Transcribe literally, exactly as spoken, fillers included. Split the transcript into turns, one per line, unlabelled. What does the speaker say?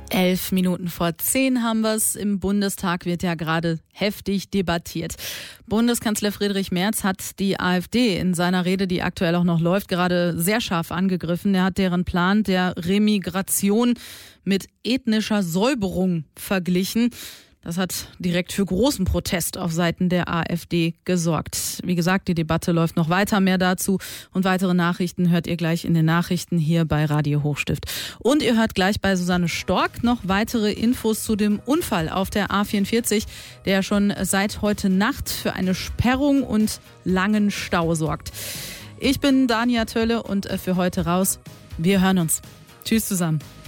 Elf Minuten vor zehn haben wir es. Im Bundestag wird ja gerade heftig debattiert. Bundeskanzler Friedrich Merz hat die AfD in seiner Rede, die aktuell auch noch läuft, gerade sehr scharf angegriffen. Er hat deren Plan der Remigration mit ethnischer Säuberung verglichen. Das hat direkt für großen Protest auf Seiten der AfD gesorgt. Wie gesagt, die Debatte läuft noch weiter. Mehr dazu und weitere Nachrichten hört ihr gleich in den Nachrichten hier bei Radio Hochstift. Und ihr hört gleich bei Susanne Stork noch weitere Infos zu dem Unfall auf der A vierundvierzig, der schon seit heute Nacht für eine Sperrung und langen Stau sorgt. Ich bin Dania Tölle und für heute raus. Wir hören uns. Tschüss zusammen.